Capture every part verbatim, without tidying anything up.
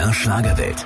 R Schlagerwelt.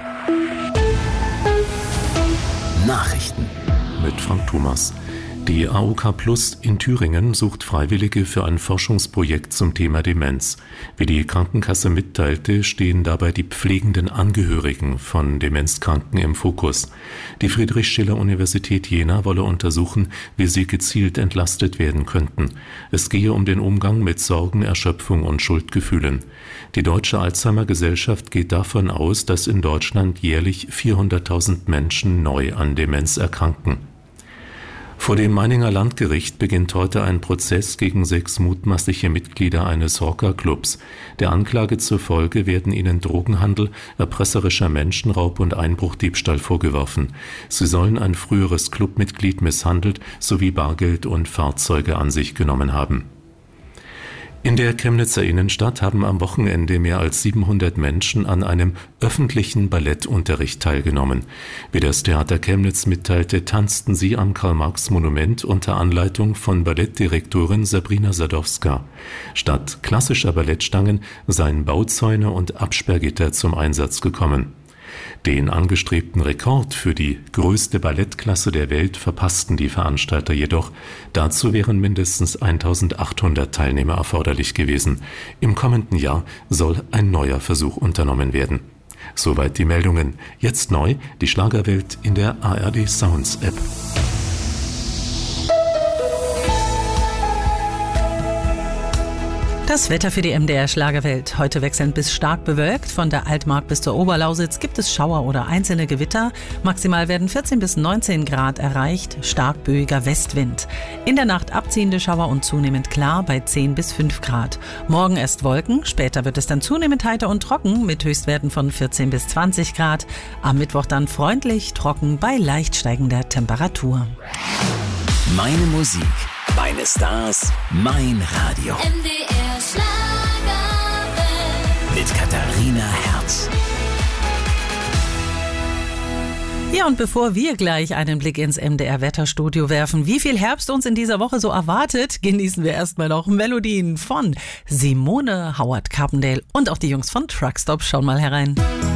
Nachrichten mit Frank Thomas. Die A O K Plus in Thüringen sucht Freiwillige für ein Forschungsprojekt zum Thema Demenz. Wie die Krankenkasse mitteilte, stehen dabei die pflegenden Angehörigen von Demenzkranken im Fokus. Die Friedrich-Schiller-Universität Jena wolle untersuchen, wie sie gezielt entlastet werden könnten. Es gehe um den Umgang mit Sorgen, Erschöpfung und Schuldgefühlen. Die Deutsche Alzheimer-Gesellschaft geht davon aus, dass in Deutschland jährlich vierhunderttausend Menschen neu an Demenz erkranken. Vor dem Meininger Landgericht beginnt heute ein Prozess gegen sechs mutmaßliche Mitglieder eines Rockerclubs. Der Anklage zufolge werden ihnen Drogenhandel, erpresserischer Menschenraub und Einbruchdiebstahl vorgeworfen. Sie sollen ein früheres Clubmitglied misshandelt sowie Bargeld und Fahrzeuge an sich genommen haben. In der Chemnitzer Innenstadt haben am Wochenende mehr als siebenhundert Menschen an einem öffentlichen Ballettunterricht teilgenommen. Wie das Theater Chemnitz mitteilte, tanzten sie am Karl-Marx-Monument unter Anleitung von Ballettdirektorin Sabrina Sadowska. Statt klassischer Ballettstangen seien Bauzäune und Absperrgitter zum Einsatz gekommen. Den angestrebten Rekord für die größte Ballettklasse der Welt verpassten die Veranstalter jedoch. Dazu wären mindestens eintausendachthundert Teilnehmer erforderlich gewesen. Im kommenden Jahr soll ein neuer Versuch unternommen werden. Soweit die Meldungen. Jetzt neu die Schlagerwelt in der A R D Sounds App. Das Wetter für die M D R Schlagerwelt. Heute wechselnd bis stark bewölkt. Von der Altmark bis zur Oberlausitz gibt es Schauer oder einzelne Gewitter. Maximal werden vierzehn bis neunzehn Grad erreicht. Stark böiger Westwind. In der Nacht abziehende Schauer und zunehmend klar bei zehn bis fünf Grad. Morgen erst Wolken, später wird es dann zunehmend heiter und trocken mit Höchstwerten von vierzehn bis zwanzig Grad. Am Mittwoch dann freundlich, trocken bei leicht steigender Temperatur. Meine Musik, meine Stars, mein Radio. M D R Schlagerwelt. Mit Katharina Herz. Ja, und bevor wir gleich einen Blick ins M D R-Wetterstudio werfen, wie viel Herbst uns in dieser Woche so erwartet, genießen wir erstmal noch Melodien von Simone, Howard Carpendale und auch die Jungs von Truckstop. Schauen mal herein.